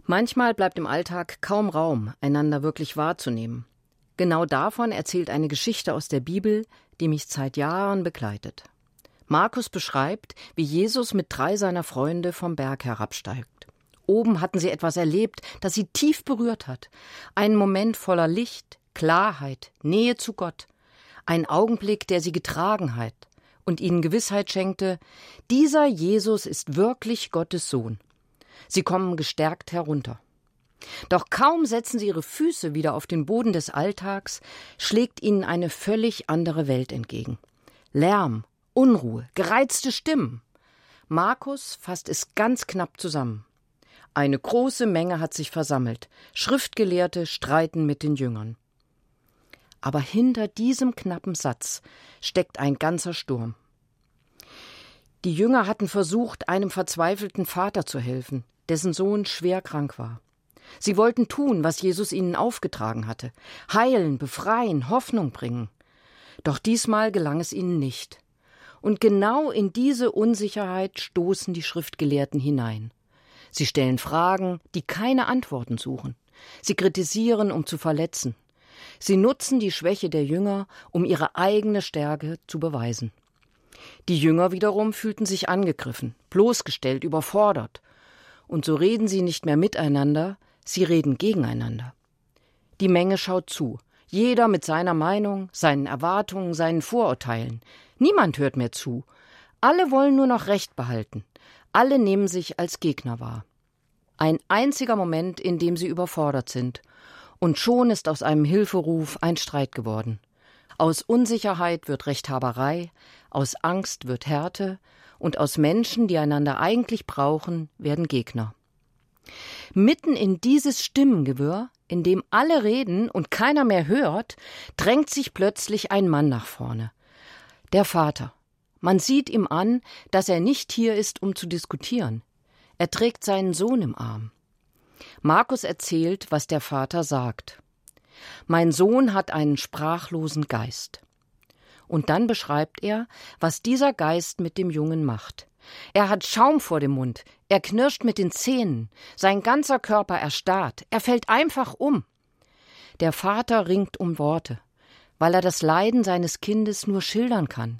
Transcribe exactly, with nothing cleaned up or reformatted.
Manchmal bleibt im Alltag kaum Raum, einander wirklich wahrzunehmen. Genau davon erzählt eine Geschichte aus der Bibel, die mich seit Jahren begleitet. Markus beschreibt, wie Jesus mit drei seiner Freunde vom Berg herabsteigt. Oben hatten sie etwas erlebt, das sie tief berührt hat. Einen Moment voller Licht, Klarheit, Nähe zu Gott. Ein Augenblick, der sie getragen hat und ihnen Gewissheit schenkte, dieser Jesus ist wirklich Gottes Sohn. Sie kommen gestärkt herunter. Doch kaum setzen sie ihre Füße wieder auf den Boden des Alltags, schlägt ihnen eine völlig andere Welt entgegen. Lärm, Unruhe, gereizte Stimmen. Markus fasst es ganz knapp zusammen. Eine große Menge hat sich versammelt. Schriftgelehrte streiten mit den Jüngern. Aber hinter diesem knappen Satz steckt ein ganzer Sturm. Die Jünger hatten versucht, einem verzweifelten Vater zu helfen, dessen Sohn schwer krank war. Sie wollten tun, was Jesus ihnen aufgetragen hatte: heilen, befreien, Hoffnung bringen. Doch diesmal gelang es ihnen nicht. Und genau in diese Unsicherheit stoßen die Schriftgelehrten hinein. Sie stellen Fragen, die keine Antworten suchen. Sie kritisieren, um zu verletzen. Sie nutzen die Schwäche der Jünger, um ihre eigene Stärke zu beweisen. Die Jünger wiederum fühlten sich angegriffen, bloßgestellt, überfordert. Und so reden sie nicht mehr miteinander, sie reden gegeneinander. Die Menge schaut zu, jeder mit seiner Meinung, seinen Erwartungen, seinen Vorurteilen. Niemand hört mehr zu. Alle wollen nur noch Recht behalten. Alle nehmen sich als Gegner wahr. Ein einziger Moment, in dem sie überfordert sind. Und schon ist aus einem Hilferuf ein Streit geworden. Aus Unsicherheit wird Rechthaberei, aus Angst wird Härte und aus Menschen, die einander eigentlich brauchen, werden Gegner. Mitten in dieses Stimmengewirr, in dem alle reden und keiner mehr hört, drängt sich plötzlich ein Mann nach vorne. Der Vater. Man sieht ihm an, dass er nicht hier ist, um zu diskutieren. Er trägt seinen Sohn im Arm. Markus erzählt, was der Vater sagt. Mein Sohn hat einen sprachlosen Geist. Und dann beschreibt er, was dieser Geist mit dem Jungen macht. Er hat Schaum vor dem Mund, er knirscht mit den Zähnen, sein ganzer Körper erstarrt, er fällt einfach um. Der Vater ringt um Worte, weil er das Leiden seines Kindes nur schildern kann.